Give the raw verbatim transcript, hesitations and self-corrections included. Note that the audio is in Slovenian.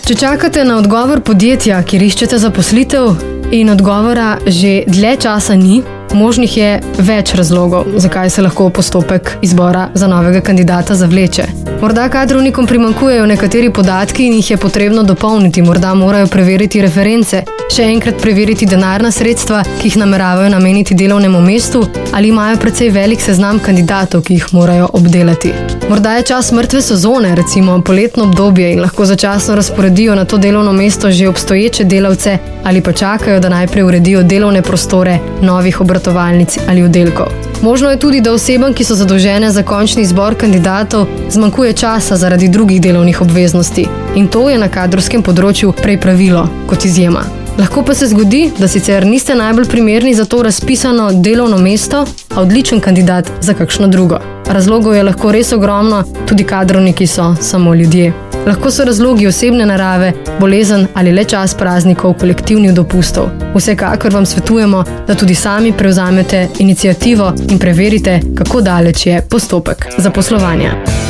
Če čakate na odgovor podjetja, kjer iščete zaposlitev in odgovora že dlje časa ni, možnih je več razlogov, zakaj se lahko postopek izbora za novega kandidata zavleče. Morda kadrovnikom primanjkujejo nekateri podatki in jih je potrebno dopolniti, morda morajo preveriti reference, še enkrat preveriti denarna sredstva, ki jih nameravajo nameniti delovnemu mestu, ali imajo precej velik seznam kandidatov, ki jih morajo obdelati. Morda je čas mrtve sezone, recimo poletno obdobje, in lahko začasno razporedijo na to delovno mesto že obstoječe delavce ali pa čakajo, da najprej uredijo delovne prostore novih obratovalnic ali oddelkov. Možno je tudi, da osebam, ki so zadolžene za končni izbor kandidatov, zmanjkuje časa zaradi drugih delovnih obveznosti. In to je na kadrovskem področju prej pravilo kot izjema. Lahko pa se zgodi, da sicer niste najbolj primerni za to razpisano delovno mesto, a odličen kandidat za kakšno drugo. Razlogov je lahko res ogromno, tudi kadrovniki so samo ljudje. Lahko so razlogi osebne narave, bolezen ali le čas praznikov, kolektivnih dopustov. Vsekakor vam svetujemo, da tudi sami prevzamete iniciativo in preverite, kako daleč je postopek zaposlovanja.